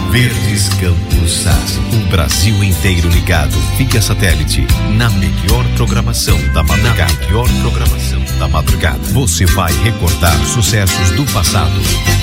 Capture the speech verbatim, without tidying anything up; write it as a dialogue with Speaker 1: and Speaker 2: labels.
Speaker 1: Verdes Campos Saz, o Brasil inteiro ligado via satélite na melhor programação da madrugada. Na melhor programação da madrugada. Você vai recordar sucessos do passado